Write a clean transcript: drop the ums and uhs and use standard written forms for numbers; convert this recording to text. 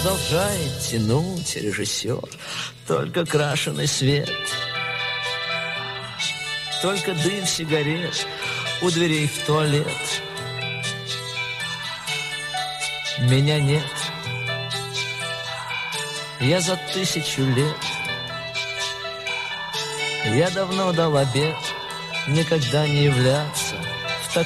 продолжает тянуть режиссер. Только крашеный свет, только дым сигарет у дверей в туалет. Меня нет, я за 1000 лет. Я давно дал обет никогда не являться